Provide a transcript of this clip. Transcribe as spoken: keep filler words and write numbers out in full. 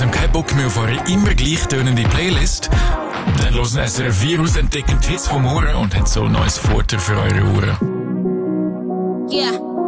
langsam keinen Bock mehr auf eure immer gleich tönende Playlist? Dann hören S R F vier aus, entdecken die Hits vom Ohren und haben so ein neues Futter für eure Ohren. Yeah.